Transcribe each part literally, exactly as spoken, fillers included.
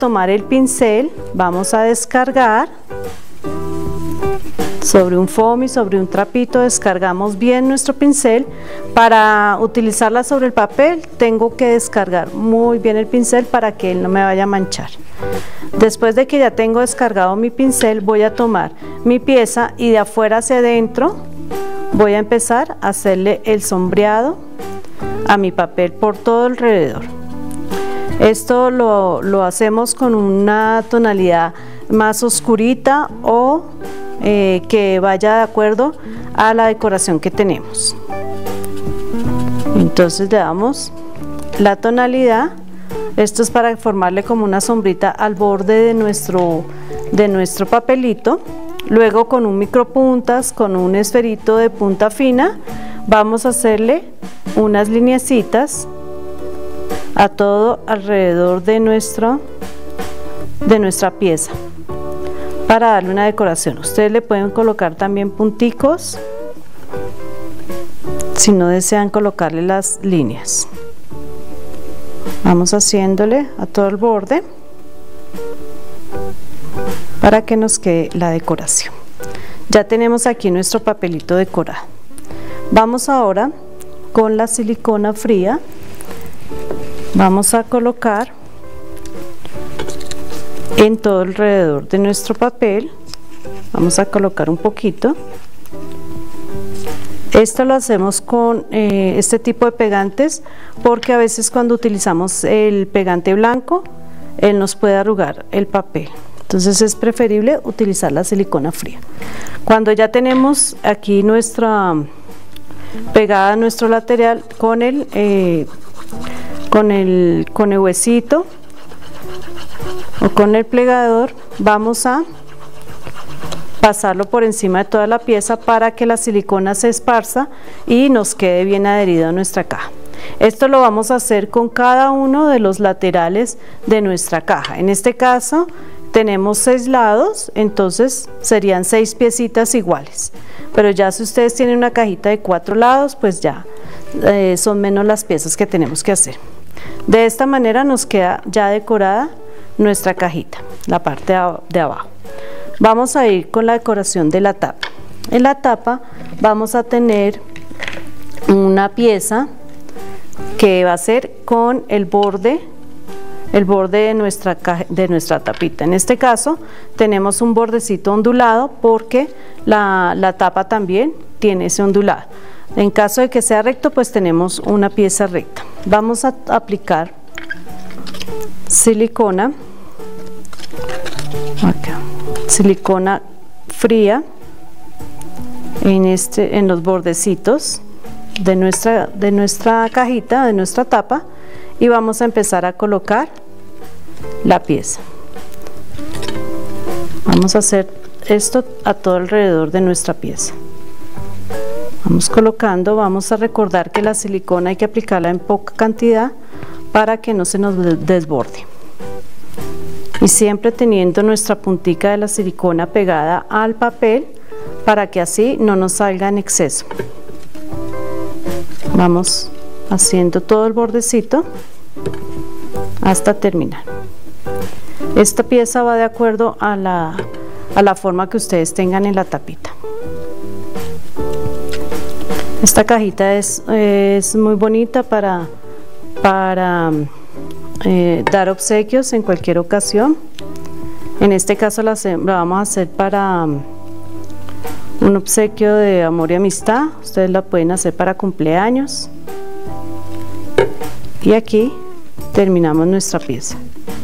tomar el pincel, vamos a descargar sobre un foamy, sobre un trapito, descargamos bien nuestro pincel. Para utilizarla sobre el papel tengo que descargar muy bien el pincel para que él no me vaya a manchar. Después de que ya tengo descargado mi pincel, voy a tomar mi pieza y de afuera hacia adentro voy a empezar a hacerle el sombreado a mi papel por todo alrededor. Esto lo, lo hacemos con una tonalidad más oscurita o eh, que vaya de acuerdo a la decoración que tenemos. Entonces le damos la tonalidad. Esto es para formarle como una sombrita al borde de nuestro, de nuestro papelito. Luego con un micropuntas, con un esferito de punta fina, vamos a hacerle unas lineecitas a todo alrededor de, nuestro, de nuestra pieza para darle una decoración. Ustedes le pueden colocar también punticos si no desean colocarle las líneas. Vamos haciéndole a todo el borde para que nos quede la decoración. Ya tenemos aquí nuestro papelito decorado. Vamos ahora con la silicona fría. Vamos a colocar en todo alrededor de nuestro papel. Vamos a colocar un poquito. Esto lo hacemos con eh, este tipo de pegantes porque a veces cuando utilizamos el pegante blanco, él nos puede arrugar el papel. Entonces es preferible utilizar la silicona fría. Cuando ya tenemos aquí nuestra pegada nuestro lateral con el eh, con el con el huesito o con el plegador, vamos a pasarlo por encima de toda la pieza para que la silicona se esparza y nos quede bien adherido a nuestra caja. Esto lo vamos a hacer con cada uno de los laterales de nuestra caja. En este caso tenemos seis lados, entonces serían seis piecitas iguales. Pero ya si ustedes tienen una cajita de cuatro lados, pues ya eh, son menos las piezas que tenemos que hacer. De esta manera nos queda ya decorada nuestra cajita, la parte de abajo. Vamos a ir con la decoración de la tapa. En la tapa vamos a tener una pieza que va a ser con el borde, el borde de nuestra, caja, de nuestra tapita. En este caso tenemos un bordecito ondulado porque la, la tapa también tiene ese ondulado. En caso de que sea recto, pues tenemos una pieza recta. Vamos a aplicar silicona, acá, silicona fría en, este, en los bordecitos de nuestra, de nuestra cajita, de nuestra tapa, y vamos a empezar a colocar la pieza. Vamos a hacer esto a todo alrededor de nuestra pieza. Vamos colocando, vamos a recordar que la silicona hay que aplicarla en poca cantidad para que no se nos desborde. Y siempre teniendo nuestra puntica de la silicona pegada al papel para que así no nos salga en exceso. Vamos haciendo todo el bordecito hasta terminar. Esta pieza va de acuerdo a la, a la forma que ustedes tengan en la tapita. Esta cajita es, es muy bonita para, para eh, dar obsequios en cualquier ocasión. En este caso la, la vamos a hacer para un obsequio de amor y amistad. Ustedes la pueden hacer para cumpleaños. Y aquí terminamos nuestra pieza.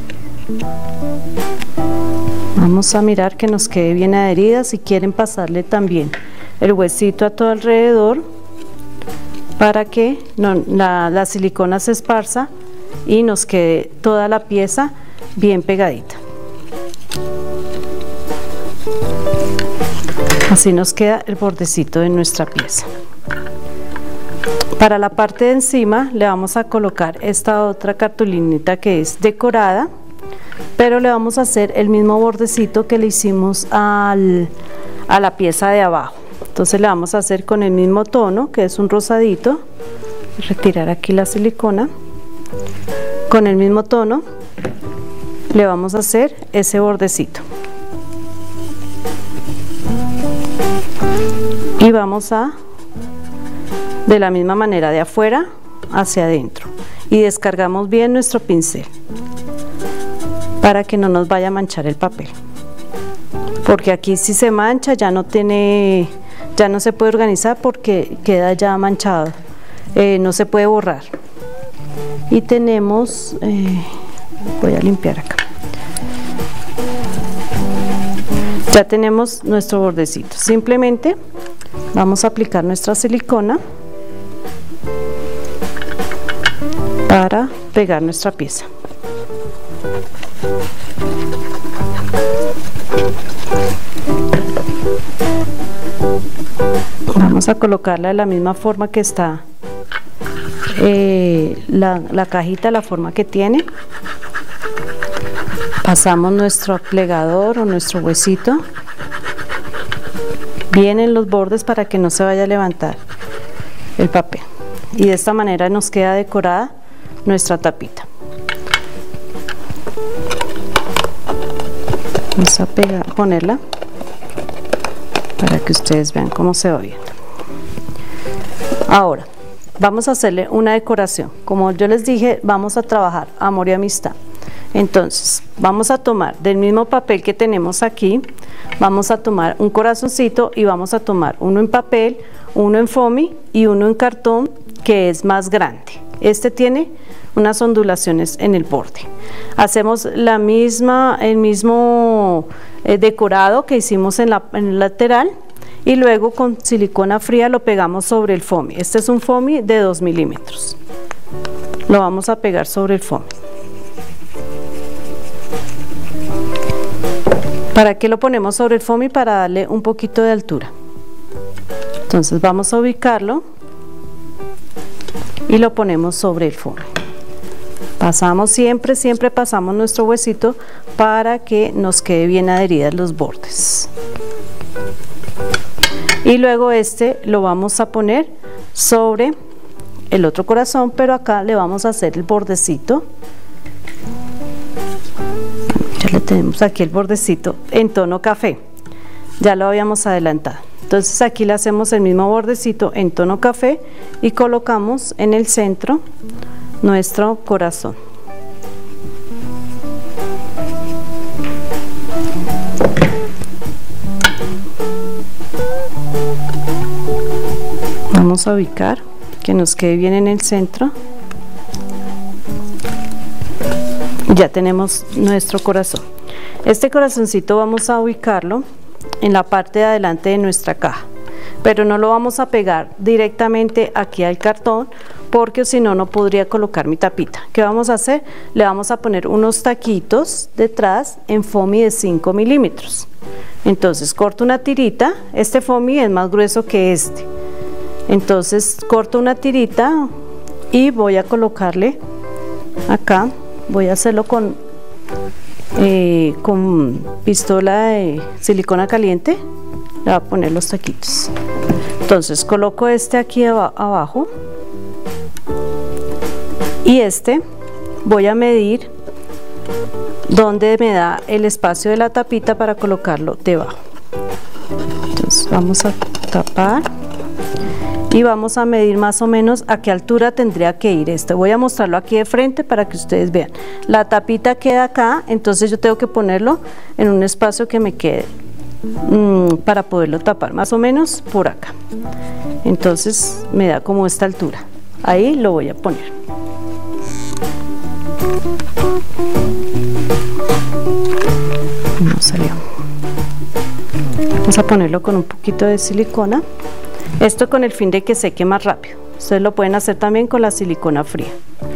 Vamos a mirar que nos quede bien adherida. Si quieren pasarle también el huesito a todo alrededor para que no, la, la silicona se esparza y nos quede toda la pieza bien pegadita. Así nos queda el bordecito de nuestra pieza. Para la parte de encima le vamos a colocar esta otra cartulinita que es decorada, pero le vamos a hacer el mismo bordecito que le hicimos al, a la pieza de abajo. Entonces le vamos a hacer con el mismo tono, que es un rosadito. Retirar aquí la silicona. Con el mismo tono le vamos a hacer ese bordecito y vamos a, de la misma manera, de afuera hacia adentro, y descargamos bien nuestro pincel para que no nos vaya a manchar el papel, porque aquí si se mancha ya no tiene, ya no se puede organizar porque queda ya manchado, eh, no se puede borrar. Y tenemos, eh, voy a limpiar acá, ya tenemos nuestro bordecito. Simplemente vamos a aplicar nuestra silicona para pegar nuestra pieza. Vamos a colocarla de la misma forma que está eh, la, la cajita, la forma que tiene. Pasamos nuestro plegador o nuestro huesito bien en los bordes para que no se vaya a levantar el papel, y de esta manera nos queda decorada nuestra tapita. Vamos a pegar, ponerla para que ustedes vean cómo se va viendo. Ahora vamos a hacerle una decoración. Como yo les dije, vamos a trabajar amor y amistad. Entonces vamos a tomar del mismo papel que tenemos aquí, vamos a tomar un corazoncito y vamos a tomar uno en papel, uno en foamy y uno en cartón, que es más grande. Este tiene unas ondulaciones en el borde. Hacemos la misma, el mismo eh, decorado que hicimos en, la, en el lateral, y luego con silicona fría lo pegamos sobre el foamy. Este es un foamy de dos milímetros. Lo vamos a pegar sobre el foamy. ¿Para qué lo ponemos sobre el foamy? Para darle un poquito de altura. Entonces vamos a ubicarlo y lo ponemos sobre el foamy. Pasamos siempre, siempre pasamos nuestro huesito para que nos quede bien adheridas los bordes. Y luego este lo vamos a poner sobre el otro corazón, pero acá le vamos a hacer el bordecito. Ya le tenemos aquí el bordecito en tono café, ya lo habíamos adelantado. Entonces aquí le hacemos el mismo bordecito en tono café y colocamos en el centro nuestro corazón. Vamos a ubicar que nos quede bien en el centro. Ya tenemos nuestro corazón. Este corazoncito vamos a ubicarlo en la parte de adelante de nuestra caja, pero no lo vamos a pegar directamente aquí al cartón, porque si no, no podría colocar mi tapita. ¿Qué vamos a hacer? Le vamos a poner unos taquitos detrás en foamy de cinco milímetros. Entonces corto una tirita, este foamy es más grueso que este, entonces corto una tirita y voy a colocarle acá. Voy a hacerlo con, eh, con pistola de silicona caliente. Le voy a poner los taquitos. Entonces coloco este aquí ab abajo y este voy a medir donde me da el espacio de la tapita para colocarlo debajo. Entonces vamos a tapar y vamos a medir más o menos a qué altura tendría que ir esto. Voy a mostrarlo aquí de frente para que ustedes vean. La tapita queda acá, entonces yo tengo que ponerlo en un espacio que me quede mmm, para poderlo tapar, más o menos por acá. Entonces me da como esta altura. Ahí lo voy a poner. No salió. Vamos a ponerlo con un poquito de silicona. Esto con el fin de que seque más rápido. Ustedes lo pueden hacer también con la silicona fría.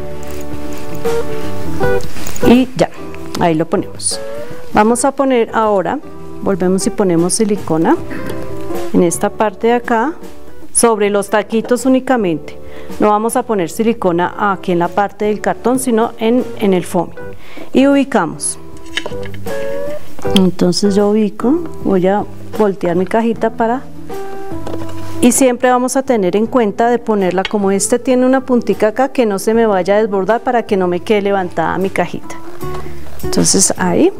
Y ya, ahí lo ponemos. Vamos a poner ahora, volvemos y ponemos silicona en esta parte de acá, sobre los taquitos únicamente. No vamos a poner silicona aquí en la parte del cartón, sino en, en el foamy. Y ubicamos. Entonces yo ubico, voy a voltear mi cajita para... Y siempre vamos a tener en cuenta de ponerla, como este tiene una puntica acá, que no se me vaya a desbordar para que no me quede levantada mi cajita. Entonces ahí